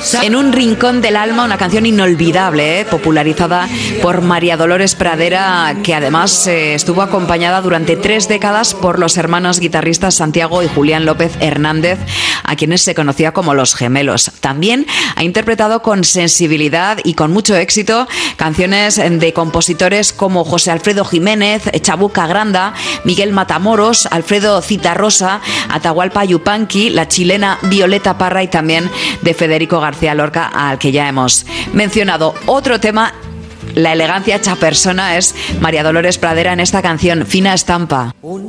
En un rincón del alma, una canción inolvidable, popularizada por María Dolores Pradera, que además estuvo acompañada durante 3 décadas por los hermanos guitarristas Santiago y Julián López Hernández, a quienes se conocía como Los Gemelos. También ha interpretado con sensibilidad y con mucho éxito canciones de compositores como José Alfredo Jiménez, Chabuca Granda, Miguel Matamoros, Alfredo Zitarrosa, Atahualpa Yupanqui, la chilena Violeta Parra y también de Federico García Lorca, al que ya hemos mencionado. Otro tema, la elegancia hecha persona, es María Dolores Pradera en esta canción, Fina Estampa.